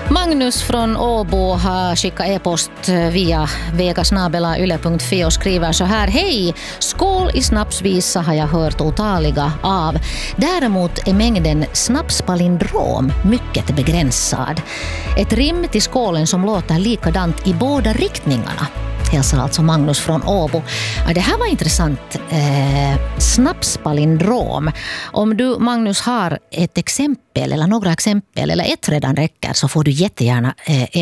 Magnus från Åbo har skickat e-post via vegasnabela.yle.fi och skriver så här: hej, skål i snapsvisa har jag hört otaliga av. Däremot är mängden snapspalindrom mycket begränsad. Ett rim till skålen som låter likadant i båda riktningarna. Hälsar alltså Magnus från Åbo. Ja, det här var intressant. Snapspalindrom. Om du, Magnus, har ett exempel eller några exempel eller ett redan räcker, så får du jättegärna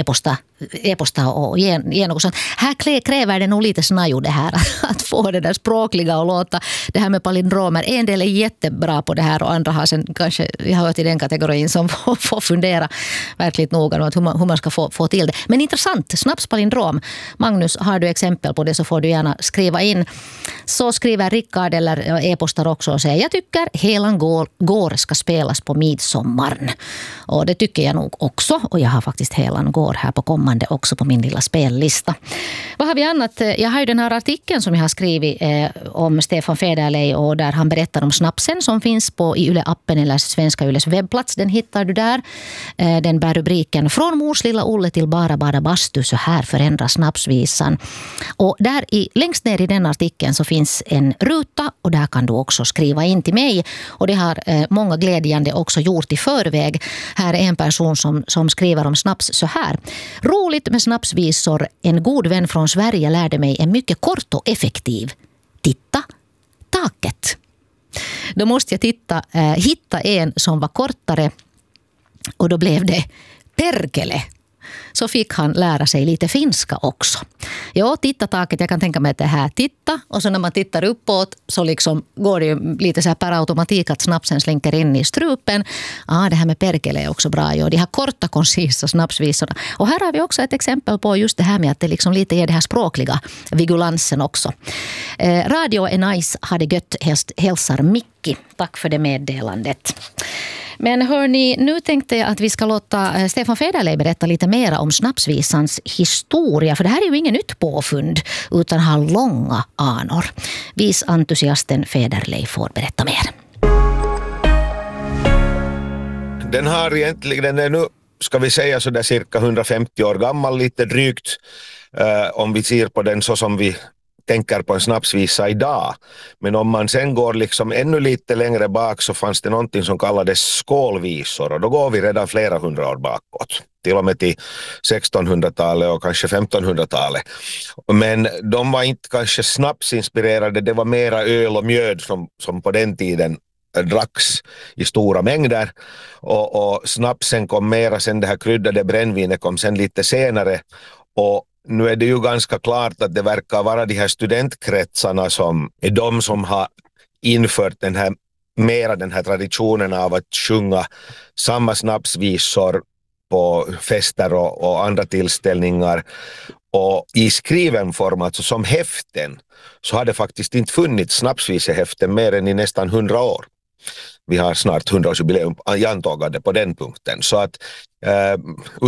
e-posta och ge något sånt. Här kräver det nog lite snajo det här att få det där språkliga och låta det här med palindromer. En del är jättebra på det här och andra har sen kanske, jag har hört i den kategorin som får fundera verkligt noga hur man ska få till det. Men intressant, snapspalindrom. Magnus, har du exempel på det så får du gärna skriva in. Så skriver Rickard eller e-postar också och säger: jag tycker Helan går ska spelas på midsommaren. Och det tycker jag nog också, och jag har faktiskt Helan går här på kommande också på min lilla spellista. Vad har vi annat? Jag har ju den här artikeln som jag har skrivit om Stefan Federley, och där han berättar om snapsen som finns i Yle-appen eller Svenska Yles webbplats. Den hittar du där. Den bär rubriken Från mors lilla Olle till bara bastu, så här förändras snapsvisan. Och där längst ner i den artikeln så finns en ruta, och där kan du också skriva in till mig. Och det har många glädjande också gjort i förväg. Här är en person som skriver om snaps så här: roligt med snapsvisor. En god vän från Sverige lärde mig en mycket kort och effektiv. Titta, taket. Då måste jag hitta en som var kortare, och då blev det perkele. Så fick han lära sig lite finska också. Ja, titta taket, jag kan tänka mig att det här titta, och så när man tittar uppåt så liksom går det ju lite så här per automatik att snapsen slinker in i strupen. Det här med perkele är också bra. Ja, de här korta, koncisa snapsvisorna. Och här har vi också ett exempel på just det här med att det liksom lite är det här språkliga vigulansen också. Radio är nice, hade gött, hälsar Micki. Tack för det meddelandet. Men hörni, nu tänkte jag att vi ska låta Stefan Federley berätta lite mer om snapsvisans historia. För det här är ju ingen nytt påfund utan har långa anor. Visentusiasten Federley får berätta mer. Den har egentligen, den är nu, ska vi säga så där cirka 150 år gammal, lite drygt, om vi ser på den så som vi tänker på en snapsvisa idag. Men om man sen går liksom ännu lite längre bak så fanns det någonting som kallades skålvisor, och då går vi redan flera hundra år bakåt. Till och med till 1600-talet och kanske 1500-talet. Men de var inte kanske snapsinspirerade, det var mera öl och mjöd som på den tiden dracks i stora mängder. Och snapsen kom mera sen, det här kryddade brännvinet kom sen lite senare. Och nu är det ju ganska klart att det verkar vara de här studentkretsarna som är de som har infört den här traditionen av att sjunga samma snapsvisor på fester och andra tillställningar. Och i skriven form, alltså som häften, så har det faktiskt inte funnits snapsvisehäften mer än i nästan 100 år. Vi har snart 100-årsjubileum i antagande på den punkten. Så att